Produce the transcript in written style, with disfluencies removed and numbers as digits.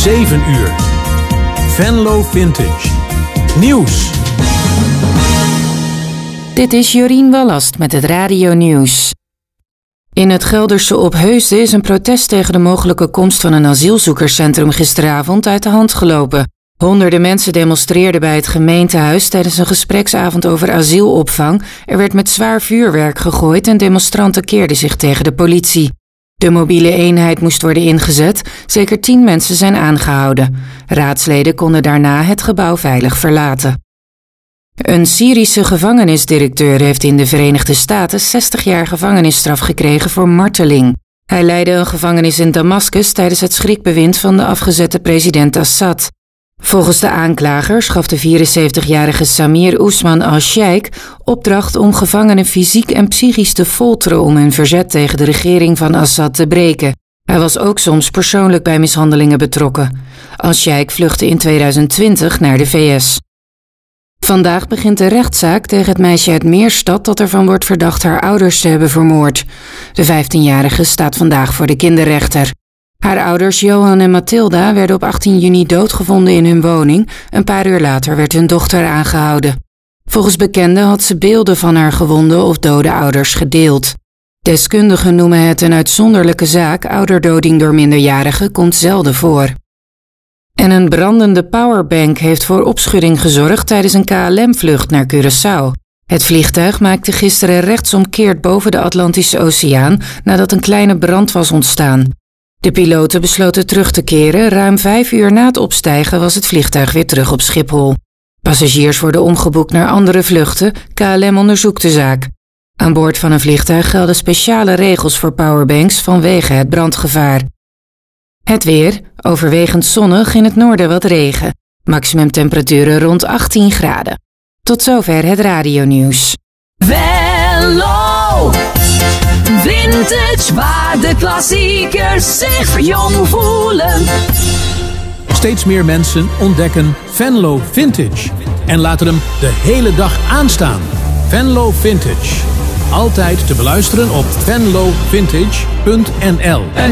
7 uur. Venlo Vintage. Nieuws. Dit is Jorien Wallast met het Radio Nieuws. In het Gelderse Opheusden is een protest tegen de mogelijke komst van een asielzoekerscentrum gisteravond uit de hand gelopen. Honderden mensen demonstreerden bij het gemeentehuis tijdens een gespreksavond over asielopvang. Er werd met zwaar vuurwerk gegooid en demonstranten keerden zich tegen de politie. De mobiele eenheid moest worden ingezet. Zeker 10 mensen zijn aangehouden. Raadsleden konden daarna het gebouw veilig verlaten. Een Syrische gevangenisdirecteur heeft in de Verenigde Staten 60 jaar gevangenisstraf gekregen voor marteling. Hij leidde een gevangenis in Damascus tijdens het schrikbewind van de afgezette president Assad. Volgens de aanklagers gaf de 74-jarige Samir Ousman al-Sheikh opdracht om gevangenen fysiek en psychisch te folteren om hun verzet tegen de regering van Assad te breken. Hij was ook soms persoonlijk bij mishandelingen betrokken. Al-Sheikh vluchtte in 2020 naar de VS. Vandaag begint de rechtszaak tegen het meisje uit Meerstad dat ervan wordt verdacht haar ouders te hebben vermoord. De 15-jarige staat vandaag voor de kinderrechter. Haar ouders Johan en Mathilda werden op 18 juni doodgevonden in hun woning. Een paar uur later werd hun dochter aangehouden. Volgens bekenden had ze beelden van haar gewonde of dode ouders gedeeld. Deskundigen noemen het een uitzonderlijke zaak. Ouderdoding door minderjarigen komt zelden voor. En een brandende powerbank heeft voor opschudding gezorgd tijdens een KLM-vlucht naar Curaçao. Het vliegtuig maakte gisteren rechtsomkeert boven de Atlantische Oceaan nadat een kleine brand was ontstaan. De piloten besloten terug te keren. Ruim 5 uur na het opstijgen was het vliegtuig weer terug op Schiphol. Passagiers worden omgeboekt naar andere vluchten. KLM onderzoekt de zaak. Aan boord van een vliegtuig gelden speciale regels voor powerbanks vanwege het brandgevaar. Het weer, overwegend zonnig, in het noorden wat regen. Maximumtemperaturen rond 18 graden. Tot zover het radionieuws. Venlo Vintage, waar de klassiekers zich jong voelen. Steeds meer mensen ontdekken Venlo Vintage en laten hem de hele dag aanstaan. Venlo Vintage. Altijd te beluisteren op venlovintage.nl.